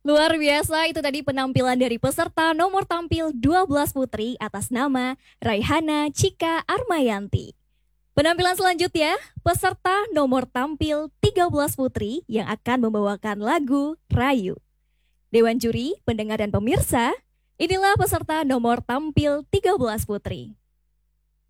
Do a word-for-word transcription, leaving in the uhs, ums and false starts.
Luar biasa, itu tadi penampilan dari peserta nomor tampil dua belas putri atas nama Raihana Cika Armayanti. Penampilan selanjutnya, peserta nomor tampil tiga belas putri yang akan membawakan lagu Rayu. Dewan juri, pendengar dan pemirsa, inilah peserta nomor tampil tiga belas putri.